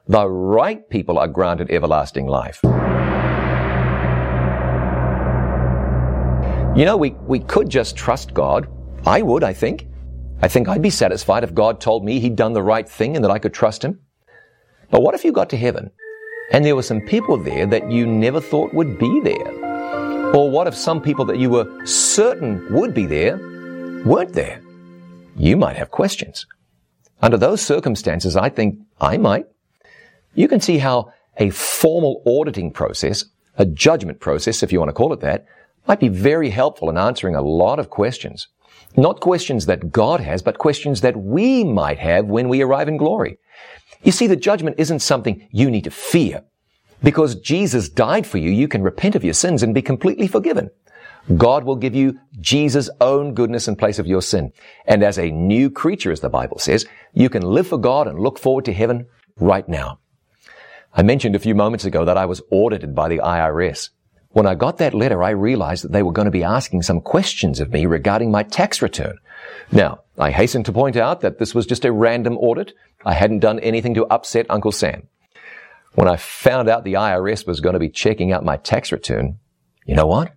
The right people are granted everlasting life. You know, we could just trust God. I would, I think. I think I'd be satisfied if God told me He'd done the right thing and that I could trust Him. But what if you got to heaven and there were some people there that you never thought would be there? Or what if some people that you were certain would be there weren't there? You might have questions. Under those circumstances, I think I might. You can see how a formal auditing process, a judgment process, if you want to call it that, might be very helpful in answering a lot of questions. Not questions that God has, but questions that we might have when we arrive in glory. You see, the judgment isn't something you need to fear. Because Jesus died for you, you can repent of your sins and be completely forgiven. God will give you Jesus' own goodness in place of your sin. And as a new creature, as the Bible says, you can live for God and look forward to heaven right now. I mentioned a few moments ago that I was audited by the IRS. When I got that letter, I realized that they were going to be asking some questions of me regarding my tax return. Now, I hasten to point out that this was just a random audit. I hadn't done anything to upset Uncle Sam. When I found out the IRS was going to be checking out my tax return, you know what?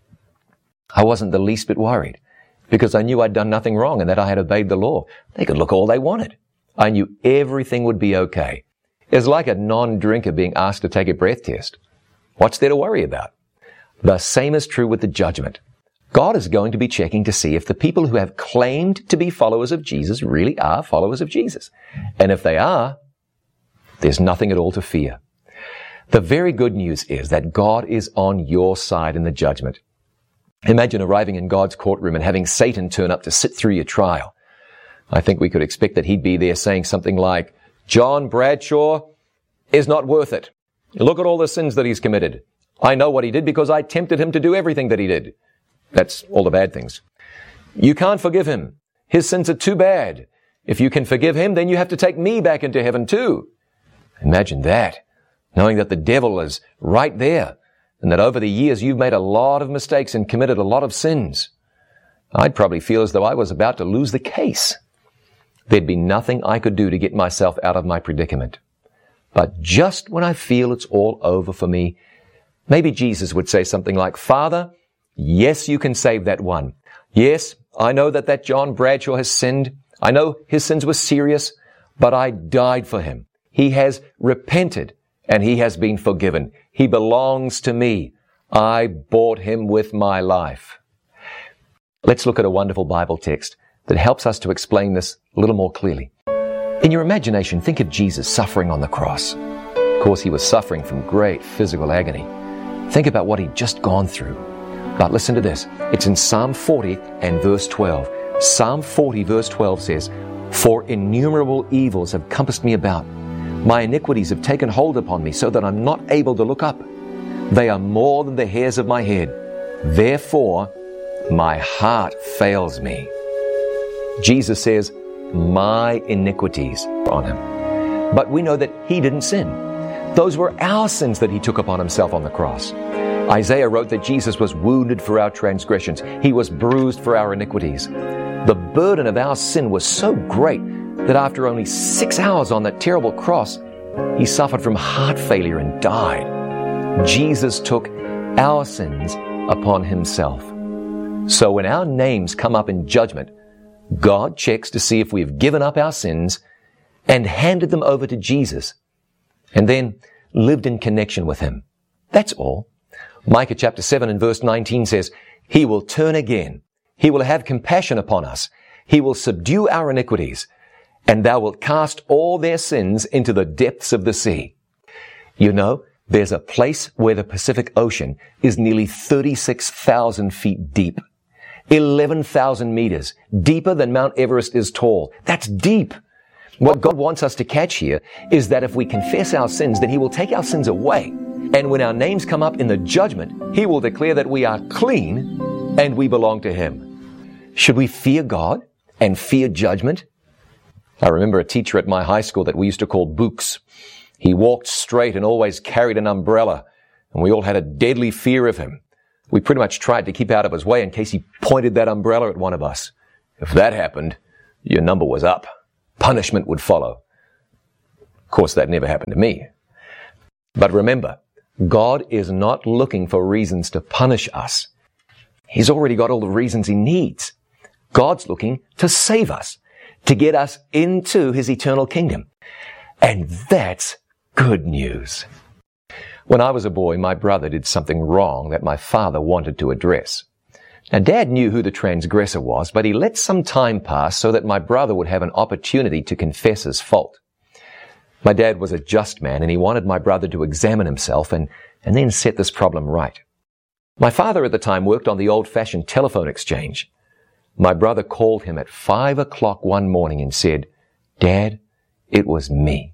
I wasn't the least bit worried because I knew I'd done nothing wrong and that I had obeyed the law. They could look all they wanted. I knew everything would be okay. It's like a non-drinker being asked to take a breath test. What's there to worry about? The same is true with the judgment. God is going to be checking to see if the people who have claimed to be followers of Jesus really are followers of Jesus. And if they are, there's nothing at all to fear. The very good news is that God is on your side in the judgment. Imagine arriving in God's courtroom and having Satan turn up to sit through your trial. I think we could expect that he'd be there saying something like, John Bradshaw is not worth it. Look at all the sins that he's committed. I know what he did because I tempted him to do everything that he did. That's all the bad things. You can't forgive him. His sins are too bad. If you can forgive him, then you have to take me back into heaven too. Imagine that, knowing that the devil is right there and that over the years you've made a lot of mistakes and committed a lot of sins. I'd probably feel as though I was about to lose the case. There'd be nothing I could do to get myself out of my predicament. But just when I feel it's all over for me, maybe Jesus would say something like, Father, yes, you can save that one. Yes, I know that John Bradshaw has sinned. I know his sins were serious, but I died for him. He has repented and he has been forgiven. He belongs to me. I bought him with my life. Let's look at a wonderful Bible text that helps us to explain this a little more clearly. In your imagination, think of Jesus suffering on the cross. Of course, he was suffering from great physical agony. Think about what he'd just gone through. But listen to this. It's in Psalm 40 and verse 12. Psalm 40 verse 12 says, For innumerable evils have compassed me about. My iniquities have taken hold upon me so that I'm not able to look up. They are more than the hairs of my head. Therefore, my heart fails me. Jesus says, my iniquities are on him. But we know that he didn't sin. Those were our sins that he took upon himself on the cross. Isaiah wrote that Jesus was wounded for our transgressions. He was bruised for our iniquities. The burden of our sin was so great that after only 6 hours on that terrible cross, he suffered from heart failure and died. Jesus took our sins upon himself. So when our names come up in judgment, God checks to see if we've given up our sins and handed them over to Jesus and then lived in connection with him. That's all. Micah chapter 7 and verse 19 says, He will turn again. He will have compassion upon us. He will subdue our iniquities, and thou wilt cast all their sins into the depths of the sea. You know, there's a place where the Pacific Ocean is nearly 36,000 feet deep. 11,000 meters, deeper than Mount Everest is tall. That's deep. What God wants us to catch here is that if we confess our sins, then he will take our sins away. And when our names come up in the judgment, he will declare that we are clean and we belong to him. Should we fear God and fear judgment? I remember a teacher at my high school that we used to call Books. He walked straight and always carried an umbrella, and we all had a deadly fear of him. We pretty much tried to keep out of his way in case he pointed that umbrella at one of us. If that happened, your number was up. Punishment would follow. Of course, that never happened to me. But remember, God is not looking for reasons to punish us. He's already got all the reasons He needs. God's looking to save us, to get us into His eternal kingdom. And that's good news. When I was a boy, my brother did something wrong that my father wanted to address. Now, Dad knew who the transgressor was, but he let some time pass so that my brother would have an opportunity to confess his fault. My dad was a just man, and he wanted my brother to examine himself and then set this problem right. My father at the time worked on the old-fashioned telephone exchange. My brother called him at 5 o'clock one morning and said, "Dad, it was me."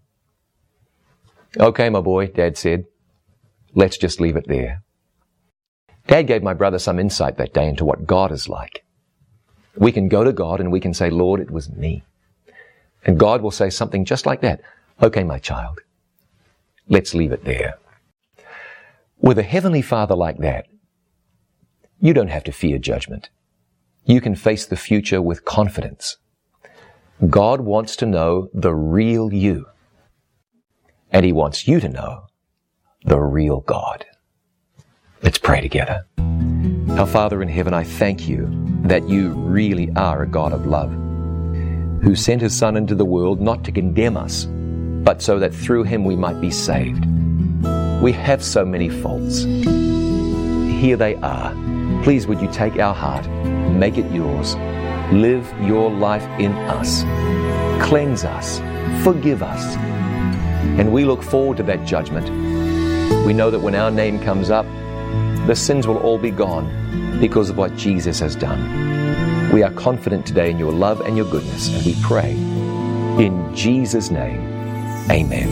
"Okay, my boy," Dad said. "Let's just leave it there." Dad gave my brother some insight that day into what God is like. We can go to God and we can say, "Lord, it was me." And God will say something just like that. "Okay, my child, let's leave it there." With a Heavenly Father like that, you don't have to fear judgment. You can face the future with confidence. God wants to know the real you. And He wants you to know the real God. Let's pray together. Our Father in heaven, I thank You that You really are a God of love, who sent His Son into the world not to condemn us, but so that through Him we might be saved. We have so many faults. Here they are. Please would You take our heart, make it Yours, live Your life in us, cleanse us, forgive us. And we look forward to that judgment. We know that when our name comes up, the sins will all be gone because of what Jesus has done. We are confident today in Your love and Your goodness, and we pray in Jesus' name, amen.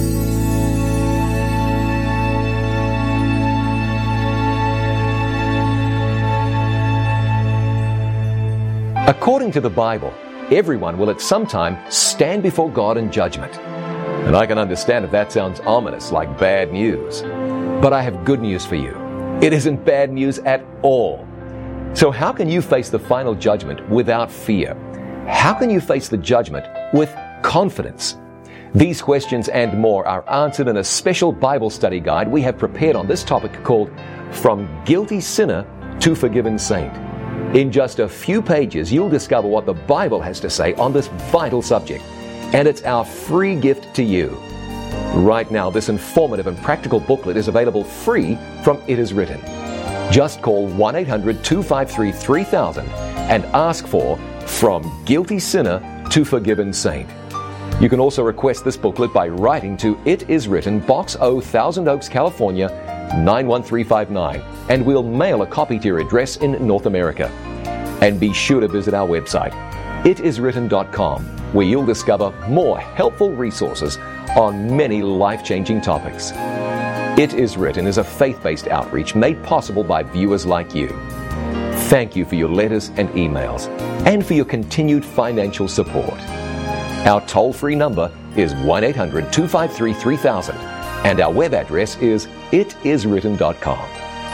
According to the Bible, everyone will at some time stand before God in judgment. And I can understand if that sounds ominous, like bad news. But I have good news for you. It isn't bad news at all. So how can you face the final judgment without fear? How can you face the judgment with confidence? These questions and more are answered in a special Bible study guide we have prepared on this topic called From Guilty Sinner to Forgiven Saint. In just a few pages, you'll discover what the Bible has to say on this vital subject. And it's our free gift to you. Right now, this informative and practical booklet is available free from It Is Written. Just call 1-800-253-3000 and ask for From Guilty Sinner to Forgiven Saint. You can also request this booklet by writing to It Is Written, Box O, Thousand Oaks, California, 91359, and we'll mail a copy to your address in North America. And be sure to visit our website, itiswritten.com, where you'll discover more helpful resources on many life-changing topics. It Is Written is a faith-based outreach made possible by viewers like you. Thank you for your letters and emails, and for your continued financial support. Our toll-free number is 1-800-253-3000, and our web address is itiswritten.com.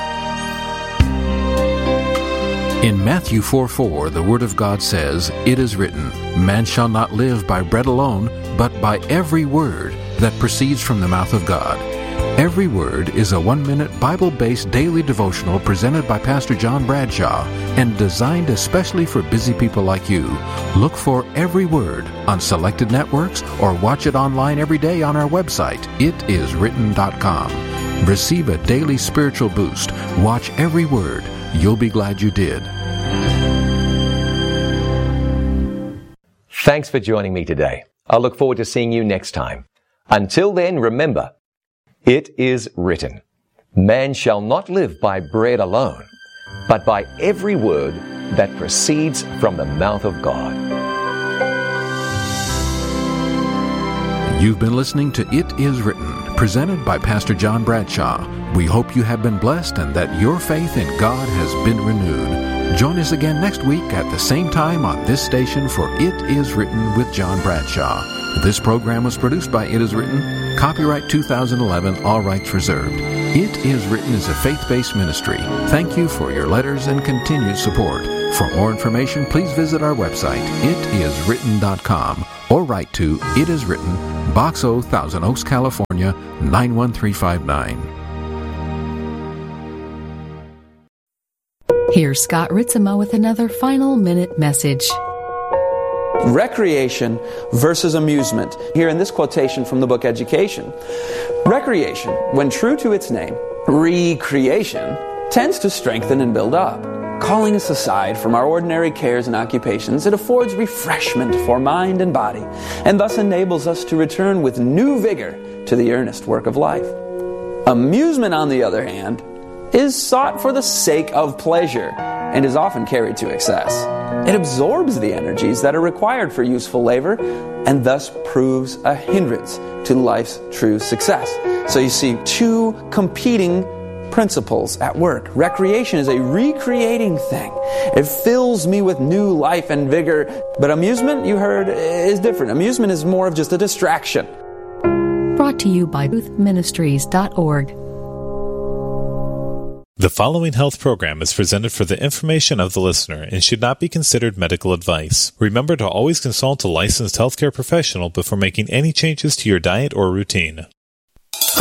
In Matthew 4:4, the Word of God says, "It is written, man shall not live by bread alone, but by every word that proceeds from the mouth of God." Every Word is a 1-minute Bible-based daily devotional presented by Pastor John Bradshaw and designed especially for busy people like you. Look for Every Word on selected networks or watch it online every day on our website, itiswritten.com. Receive a daily spiritual boost. Watch Every Word. You'll be glad you did. Thanks for joining me today. I look forward to seeing you next time. Until then, remember, it is written, man shall not live by bread alone, but by every word that proceeds from the mouth of God. You've been listening to It Is Written, presented by Pastor John Bradshaw. We hope you have been blessed and that your faith in God has been renewed. Join us again next week at the same time on this station for It Is Written with John Bradshaw. This program was produced by It Is Written, copyright 2011, all rights reserved. It Is Written is a faith-based ministry. Thank you for your letters and continued support. For more information, please visit our website, itiswritten.com, or write to It Is Written, Box O, Thousand Oaks, California, 91359. Here's Scott Ritzema with another final minute message. Recreation versus amusement. Here in this quotation from the book Education. Recreation, when true to its name, recreation, tends to strengthen and build up. Calling us aside from our ordinary cares and occupations, it affords refreshment for mind and body, and thus enables us to return with new vigor to the earnest work of life. Amusement, on the other hand, is sought for the sake of pleasure and is often carried to excess. It absorbs the energies that are required for useful labor and thus proves a hindrance to life's true success. So you see two competing principles at work. Recreation is a recreating thing. It fills me with new life and vigor. But amusement, you heard, is different. Amusement is more of just a distraction. Brought to you by boothministries.org. The following health program is presented for the information of the listener and should not be considered medical advice. Remember to always consult a licensed healthcare professional before making any changes to your diet or routine.